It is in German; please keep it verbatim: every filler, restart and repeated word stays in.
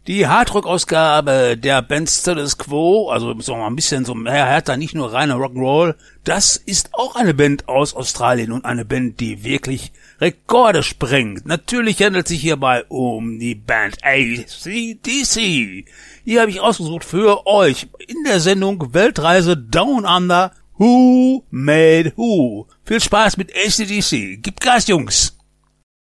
Die Hardrock-Ausgabe der Band Status Quo, also so mal ein bisschen so mehr härter, nicht nur reine Rock'n'Roll, das ist auch eine Band aus Australien und eine Band, die wirklich Rekorde sprengt. Natürlich handelt es sich hierbei um die Band A C D C. Hier habe ich ausgesucht für euch in der Sendung Weltreise Down Under Who Made Who. Viel Spaß mit A C D C. Gib Gas, Jungs!